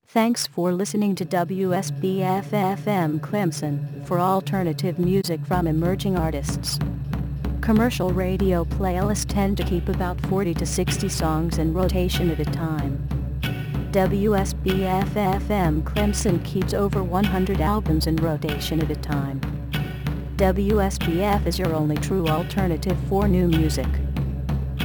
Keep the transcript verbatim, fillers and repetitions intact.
Thanks for listening to W S B F F M Clemson for alternative music from emerging artists. Commercial radio playlists tend to keep about forty to sixty songs in rotation at a time. W S B F F M Clemson keeps over one hundred albums in rotation at a time. W S B F is your only true alternative for new music.